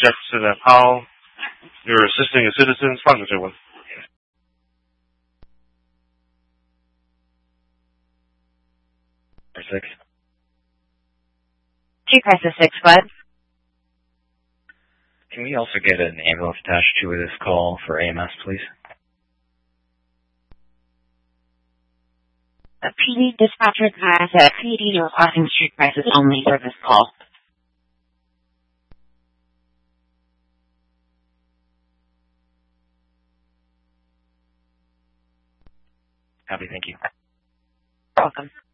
Jefferson at Powell. You're assisting a citizen. Sponsorship one. Six. Street Crisis 6, what? Can we also get an ambulance attached to this call for AMS, please? A PD dispatcher has a PD requesting street crisis only for this call. Copy, thank you. Welcome.